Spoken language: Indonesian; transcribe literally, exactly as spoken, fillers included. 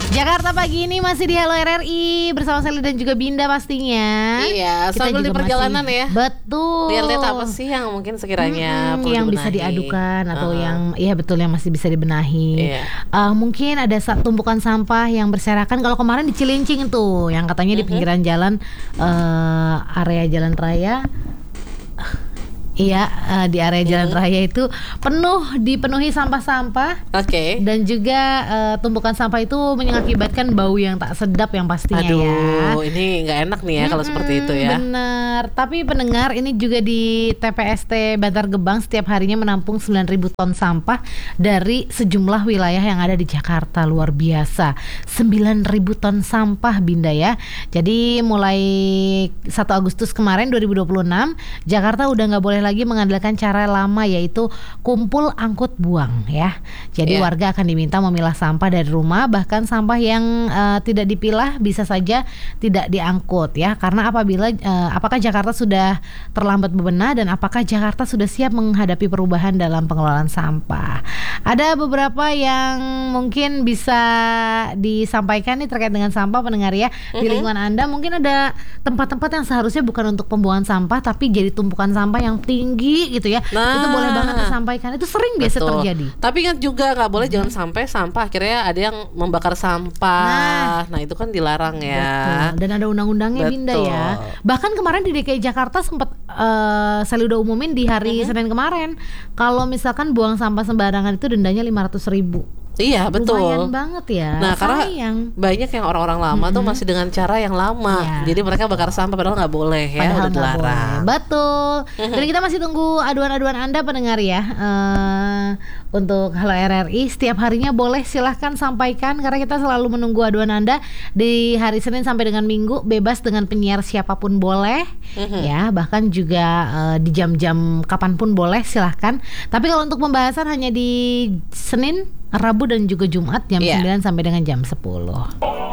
Jakarta pagi ini masih di Halo R R I bersama Sally dan juga Binda pastinya. Iya, Kita sambil di juga perjalanan masih, ya. Betul. Lihat-lihat apa sih yang mungkin sekiranya Hmm, perlu yang bisa dibenahi. diadukan atau Uh-uh. yang iya betul yang masih bisa dibenahi. Iya. Uh, mungkin ada sa- tumpukan sampah yang berserakan. Kalau kemarin di Cilincing tuh, yang katanya di pinggiran jalan uh, area jalan raya. Iya, uh, di area jalan Hmm. raya itu penuh dipenuhi sampah-sampah. Oke. Dan juga uh, tumpukan sampah itu mengakibatkan bau yang tak sedap yang pastinya ya. Aduh, ini nggak enak nih ya kalau seperti itu ya. Benar. Tapi pendengar, ini juga di T P S T Bantar Gebang setiap harinya menampung sembilan ribu ton sampah dari sejumlah wilayah yang ada di Jakarta. Luar biasa. sembilan ribu ton sampah, Binda ya. Jadi mulai satu Agustus kemarin dua ribu dua puluh enam, Jakarta udah nggak boleh lagi mengandalkan cara lama, yaitu kumpul angkut buang ya. Jadi Yeah. warga akan diminta memilah sampah dari rumah, bahkan sampah yang uh, tidak dipilah bisa saja tidak diangkut ya. Karena apabila uh, apakah Jakarta sudah terlambat bebenah dan apakah Jakarta sudah siap menghadapi perubahan dalam pengelolaan sampah. Ada beberapa yang mungkin bisa disampaikan nih terkait dengan sampah, pendengar ya. Mm-hmm. Di lingkungan Anda mungkin ada tempat-tempat yang seharusnya bukan untuk pembuangan sampah tapi jadi tumpukan sampah yang tinggi gitu ya. Nah, itu boleh banget disampaikan. Itu sering biasa betul. terjadi. Tapi ingat juga nggak boleh, jangan sampai sampah akhirnya ada yang membakar sampah. Nah, nah itu kan dilarang ya. Betul. Dan ada undang-undangnya, Betul. Binda ya. Bahkan kemarin di D K I Jakarta sempat uh, saya udah umumin di hari Mm-hmm. Senin kemarin, kalau misalkan buang sampah sembarangan itu dendanya lima ratus ribu. Iya, betul. Lumayan banget ya. Nah, karena Sayang. banyak yang orang-orang lama Mm-hmm. tuh masih dengan cara yang lama. Iya. Jadi mereka bakar sampah padahal nggak boleh ya, Padahal udah nggak dilarang. boleh. Betul. Dan kita masih tunggu aduan-aduan Anda pendengar ya. Uh, untuk Halo R R I setiap harinya boleh silahkan sampaikan, karena kita selalu menunggu aduan Anda di hari Senin sampai dengan Minggu, bebas dengan penyiar siapapun boleh. Mhm. Ya, bahkan juga uh, di jam-jam kapanpun boleh, silahkan. Tapi kalau untuk pembahasan hanya di Senin, Rabu dan juga Jumat jam Iya. sembilan sampai dengan jam sepuluh.